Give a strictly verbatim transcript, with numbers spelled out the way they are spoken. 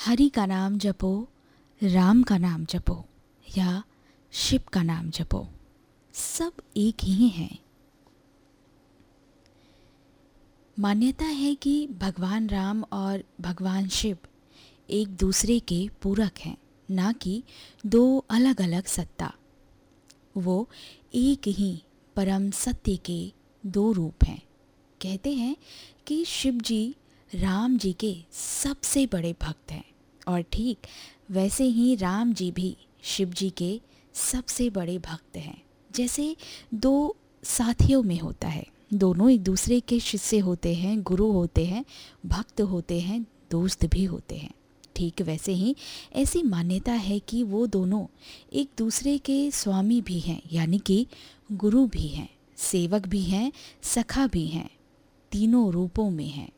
हरि का नाम जपो, राम का नाम जपो या शिव का नाम जपो, सब एक ही हैं। मान्यता है कि भगवान राम और भगवान शिव एक दूसरे के पूरक हैं, ना कि दो अलग अलग सत्ता। वो एक ही परम सत्य के दो रूप हैं। कहते हैं कि शिव जी राम जी के सबसे बड़े भक्त हैं और ठीक वैसे ही राम जी भी शिव जी के सबसे बड़े भक्त हैं। जैसे दो साथियों में होता है, दोनों एक दूसरे के शिष्य होते हैं, गुरु होते हैं, भक्त होते हैं, दोस्त भी होते हैं। ठीक वैसे ही ऐसी मान्यता है कि वो दोनों एक दूसरे के स्वामी भी हैं, यानी कि गुरु भी हैं, सेवक भी हैं, सखा भी हैं, तीनों रूपों में हैं।